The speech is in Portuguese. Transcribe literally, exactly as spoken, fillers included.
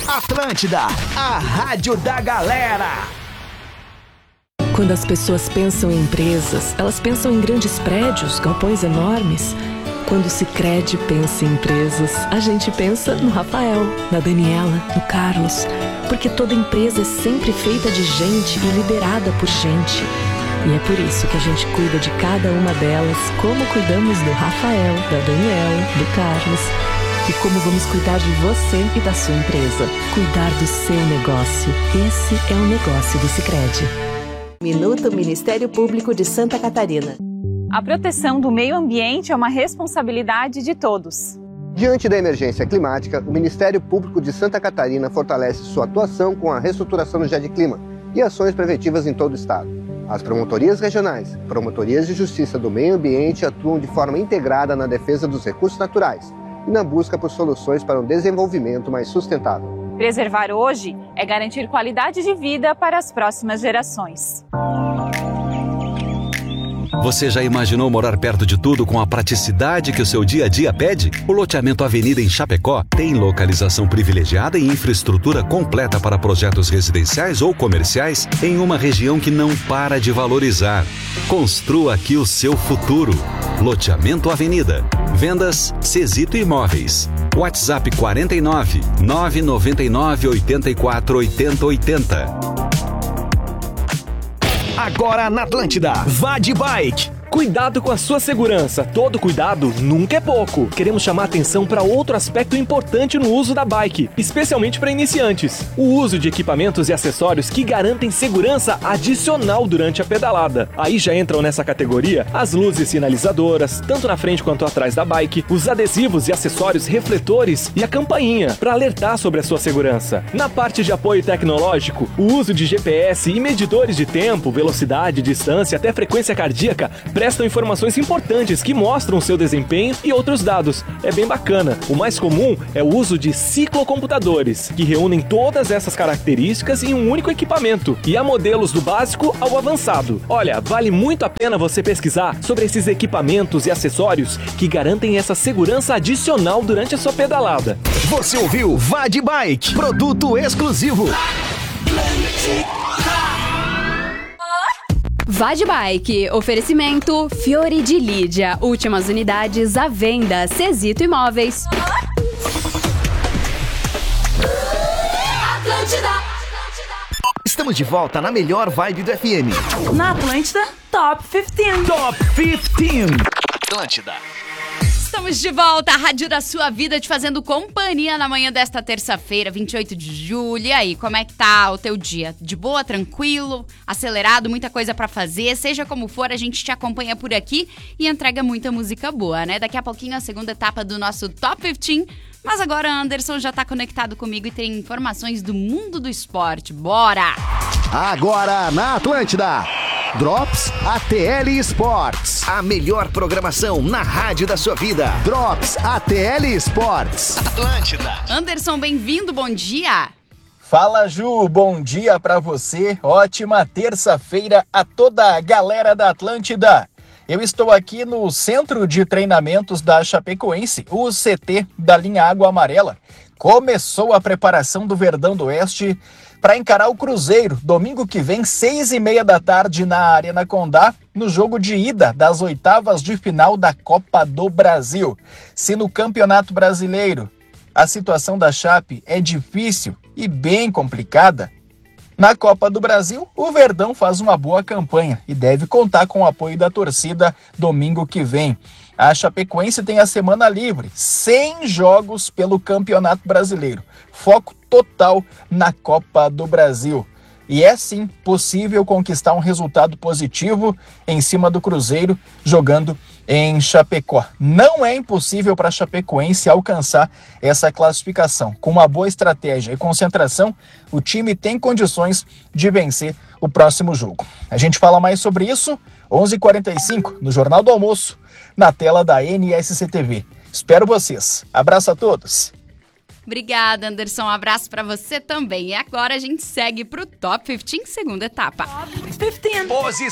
Atlântida, a rádio da galera. Quando as pessoas pensam em empresas, elas pensam em grandes prédios, galpões enormes. Quando o Sicredi pensa em empresas, a gente pensa no Rafael, na Daniela, no Carlos. Porque toda empresa é sempre feita de gente e liderada por gente. E é por isso que a gente cuida de cada uma delas, como cuidamos do Rafael, da Daniela, do Carlos. E como vamos cuidar de você e da sua empresa. Cuidar do seu negócio. Esse é o negócio do Sicredi. Minuto Ministério Público de Santa Catarina. A proteção do meio ambiente é uma responsabilidade de todos. Diante da emergência climática, o Ministério Público de Santa Catarina fortalece sua atuação com a reestruturação do GEDclima e ações preventivas em todo o estado. As promotorias regionais, promotorias de justiça do meio ambiente atuam de forma integrada na defesa dos recursos naturais e na busca por soluções para um desenvolvimento mais sustentável. Preservar hoje é garantir qualidade de vida para as próximas gerações. Você já imaginou morar perto de tudo com a praticidade que o seu dia a dia pede? O loteamento Avenida em Chapecó tem localização privilegiada e infraestrutura completa para projetos residenciais ou comerciais em uma região que não para de valorizar. Construa aqui o seu futuro. Loteamento Avenida. Vendas Cezito Imóveis. WhatsApp quarenta e nove, nove nove nove, oito quatro oito zero oito zero. Agora na Atlântida, vá de bike. Cuidado com a sua segurança. Todo cuidado nunca é pouco. Queremos chamar atenção para outro aspecto importante no uso da bike, especialmente para iniciantes. O uso de equipamentos e acessórios que garantem segurança adicional durante a pedalada. Aí já entram nessa categoria as luzes sinalizadoras, tanto na frente quanto atrás da bike, os adesivos e acessórios refletores e a campainha, para alertar sobre a sua segurança. Na parte de apoio tecnológico, o uso de G P S e medidores de tempo, velocidade, distância até frequência cardíaca prestam informações importantes que mostram o seu desempenho e outros dados. É bem bacana. O mais comum é o uso de ciclocomputadores, que reúnem todas essas características em um único equipamento, e há modelos do básico ao avançado. Olha, vale muito a pena você pesquisar sobre esses equipamentos e acessórios que garantem essa segurança adicional durante a sua pedalada. Você ouviu Vá de Bike, produto exclusivo. Vá de Bike, oferecimento Fiore de Lídia, últimas unidades à venda, Cezito Imóveis. Atlântida. Estamos de volta na melhor vibe do F M. Na Atlântida, Top quinze. Top quinze. Atlântida. Estamos de volta, a Rádio da Sua Vida, te fazendo companhia na manhã desta terça-feira, vinte e oito de julho. E aí, como é que tá o teu dia? De boa, tranquilo, acelerado, muita coisa pra fazer? Seja como for, a gente te acompanha por aqui e entrega muita música boa, né? Daqui a pouquinho a segunda etapa do nosso Top quinze. Mas agora Anderson já tá conectado comigo e tem informações do mundo do esporte. Bora! Agora na Atlântida, Drops A T L Sports. A melhor programação na rádio da sua vida. Drops A T L Sports. Atlântida. Anderson, bem-vindo, bom dia. Fala, Ju, bom dia pra você. Ótima terça-feira a toda a galera da Atlântida. Eu estou aqui no Centro de Treinamentos da Chapecoense, o C T da linha Água Amarela. Começou a preparação do Verdão do Oeste para encarar o Cruzeiro, domingo que vem, seis e meia da tarde, na Arena Condá, no jogo de ida das oitavas de final da Copa do Brasil. Se no Campeonato Brasileiro a situação da Chape é difícil e bem complicada, na Copa do Brasil, o Verdão faz uma boa campanha e deve contar com o apoio da torcida domingo que vem. A Chapecoense tem a semana livre, cem jogos pelo Campeonato Brasileiro. Foco total na Copa do Brasil. E é sim possível conquistar um resultado positivo em cima do Cruzeiro jogando em Chapecó. Não é impossível para a Chapecoense alcançar essa classificação. Com uma boa estratégia e concentração, o time tem condições de vencer o próximo jogo. A gente fala mais sobre isso, onze e quarenta e cinco, no Jornal do Almoço, na tela da N S C T V. Espero vocês. Abraço a todos. Obrigada, Anderson. Um abraço pra você também. E agora a gente segue pro Top quinze, segunda etapa. Top quinze.